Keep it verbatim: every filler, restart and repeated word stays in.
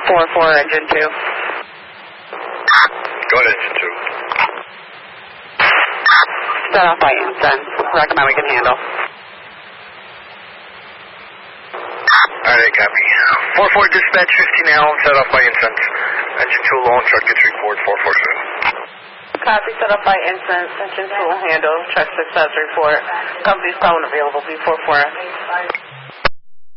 four four, engine two. Go ahead, engine two. Set off by incense. Recommend we can handle. Alright, copy. four four dispatch, fifteen Allen, set off by incense. Engine two alone, truck gets report, four four seven. Copy, set up by incense. Engine two will handle. Truck six has report. Company's phone available, B four four.